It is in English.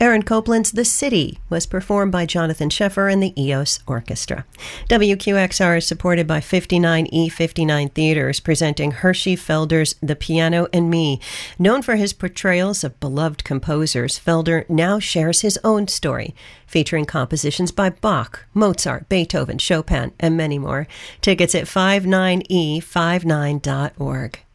Aaron Copland's The City was performed by Jonathan Sheffer and the EOS Orchestra. WQXR is supported by 59E59 Theaters, presenting Hershey Felder's The Piano and Me. Known for his portrayals of beloved composers, Felder now shares his own story, featuring compositions by Bach, Mozart, Beethoven, Chopin, and many more. Tickets at 59E59.org.